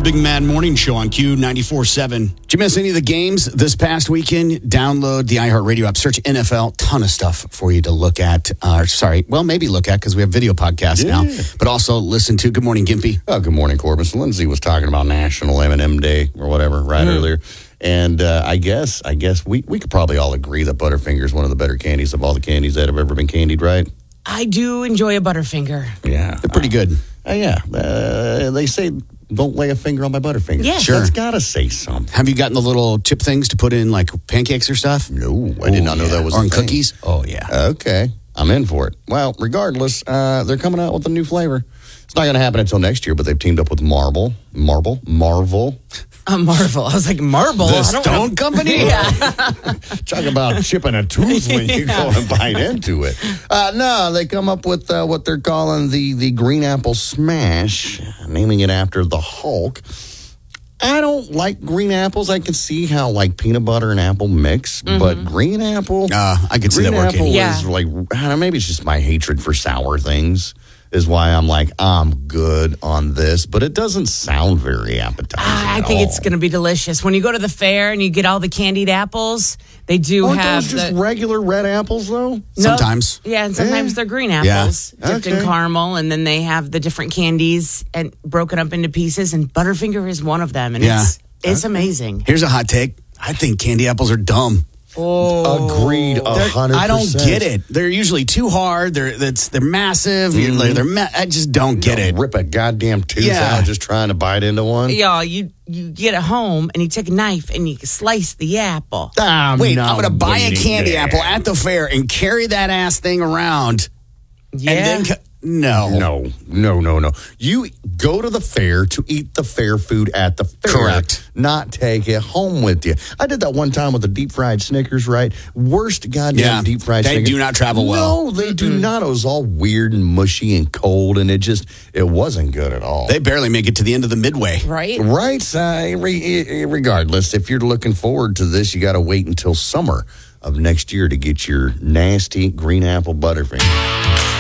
the Big Mad Morning Show on Q94.7. Did you miss any of the games this past weekend? Download the iHeartRadio app. Search NFL. Ton of stuff for you to look at. Maybe look at because we have video podcasts now. But also listen to. Good morning, Gimpy. Oh, good morning, Corbin. So Lindsay was talking about National M&M Day or whatever earlier. And I guess we could probably all agree that Butterfinger is one of the better candies of all the candies that have ever been candied, right? I do enjoy a Butterfinger. Yeah. They're pretty good. They say don't lay a finger on my Butterfinger. Yeah. Sure. That's got to say something. Have you gotten the little chip things to put in like pancakes or stuff? No, I did not know that was Or a in thing. cookies? Oh, yeah. Okay. I'm in for it. Well, regardless, they're coming out with a new flavor. It's not going to happen until next year, but they've teamed up with Marvel. Marvel. I was like, Marble? The I don't Stone know. Company? Yeah. Talk about chipping a tooth when you go and bite into it. No, they come up with what they're calling the Green Apple Smash, naming it after the Hulk. I don't like green apples. I can see how like peanut butter and apple mix, but green apple, I could see that green working. apple Yeah. is like, I don't know, maybe it's just my hatred for sour things is why I'm like, I'm good on this, but it doesn't sound very appetizing. I at think all. it's going to be delicious. When you go to the fair and you get all the candied apples, they do Aren't have those just regular red apples though? No, Sometimes. yeah, and sometimes Yeah. they're green apples dipped in Okay. caramel, and then they have the different candies and broken up into pieces, and Butterfinger is one of them, and Yeah. it's amazing. Here's a hot take. I think candy apples are dumb. Agreed, 100%. I don't get it. They're usually too hard. They're massive. I just don't get it. Rip a goddamn tooth Yeah. out just trying to bite into one. Y'all, you get it home and you take a knife and you slice the apple. Wait, I'm going to buy a waiting candy there. apple at the fair and carry that ass thing around. Yeah. And then No. You go to the fair to eat the fair food at the fair. Correct. Not take it home with you. I did that one time with the deep fried Snickers, right? Worst goddamn deep fried They Snickers. do not travel well. No, they do not. It was all weird and mushy and cold, and it wasn't good at all. They barely make it to the end of the midway. Right? Right. Regardless, if you're looking forward to this, you got to wait until summer of next year to get your nasty green apple Butterfinger.